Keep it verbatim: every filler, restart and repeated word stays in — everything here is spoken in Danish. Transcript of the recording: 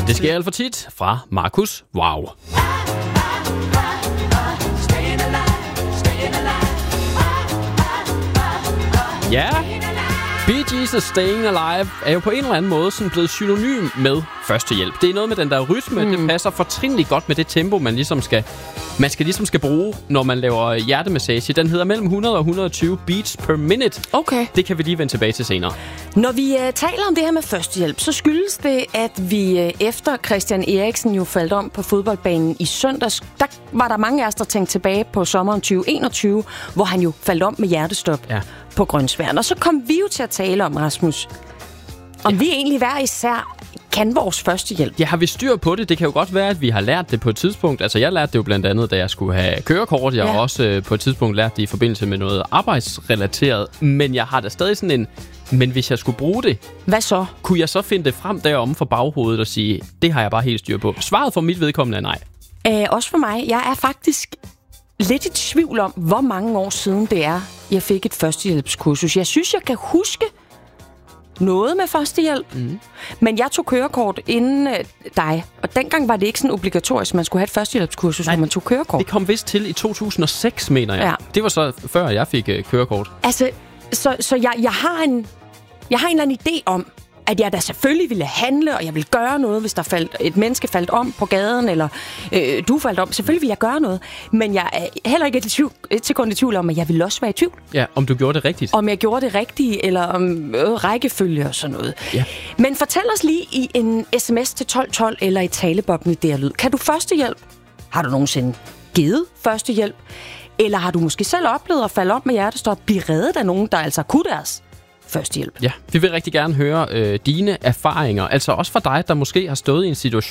Det sker alt for tit fra Markus Wow. Ja, Bee Gees' Staying Alive er jo på en eller anden måde sådan blevet synonym med førstehjælp. Det er noget med den der rytme, mm. det passer fortrinligt godt med det tempo, man ligesom skal, man skal, ligesom skal bruge, når man laver hjertemassage. Den hedder mellem hundrede og hundrede og tyve beats per minute. Okay. Det kan vi lige vende tilbage til senere. Når vi uh, taler om det her med førstehjælp, så skyldes det, at vi uh, efter Christian Eriksen jo faldt om på fodboldbanen i søndags, der var der mange af os, der tænkte tilbage på sommeren tyve enogtyve, hvor han jo faldt om med hjertestop ja. på Grønsværen. Og så kom vi jo til at tale om, Rasmus, om ja. vi egentlig hver især kan vores førstehjælp. Ja, har vi styr på det? Det kan jo godt være, at vi har lært det på et tidspunkt. Altså, jeg lærte det jo blandt andet, da jeg skulle have kørekort. Jeg ja. har også øh, på et tidspunkt lært det i forbindelse med noget arbejdsrelateret. Men jeg har da stadig sådan en... Men hvis jeg skulle bruge det... Hvad så? Kunne jeg så finde det frem deromme for baghovedet og sige, det har jeg bare helt styr på? Svaret for mit vedkommende er nej. Æh, også for mig. Jeg er faktisk lidt i tvivl om, hvor mange år siden det er, jeg fik et førstehjælpskursus. Jeg synes, jeg kan huske noget med førstehjælp. Mm. Men jeg tog kørekort inden øh, dig. Og dengang var det ikke sådan obligatorisk, at man skulle have et førstehjælpskursus, når man tog kørekort. Det kom vist til i to tusind og seks, mener jeg. Ja. Det var så før jeg fik øh, kørekort. Altså, så, så jeg, jeg, har en, jeg har en eller anden idé om, at jeg da selvfølgelig ville handle, og jeg ville gøre noget, hvis der faldt, et menneske faldt om på gaden, eller øh, du faldt om. Selvfølgelig ville jeg gøre noget. Men jeg er heller ikke et, tvivl, et sekund i tvivl om, at jeg ville også være i tvivl. Ja, om du gjorde det rigtigt. Om jeg gjorde det rigtige, eller om øh, rækkefølge og sådan noget. Ja. Men fortæl os lige i en sms til tolv tolv, eller i talebobben i D R Lyd. Kan du førstehjælp? Har du nogensinde givet førstehjælp? Eller har du måske selv oplevet at falde om med hjertestop, blive reddet af nogen, der altså kunne deres førstehjælp? Ja, vi vil rigtig gerne høre øh, dine erfaringer. Altså også for dig, der måske har stået i en situation,